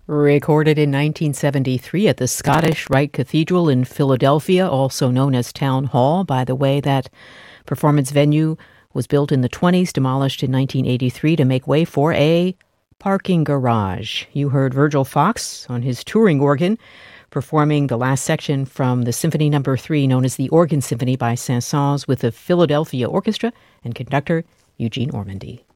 Recorded in 1973 at the Scottish Rite Cathedral in Philadelphia, also known as Town Hall. By the way, that performance venue was built in the 1920s, demolished in 1983 to make way for a parking garage. You heard Virgil Fox on his touring organ performing the last section from the Symphony No. 3, known as the Organ Symphony by Saint-Saëns, with the Philadelphia Orchestra and conductor Eugene Ormandy.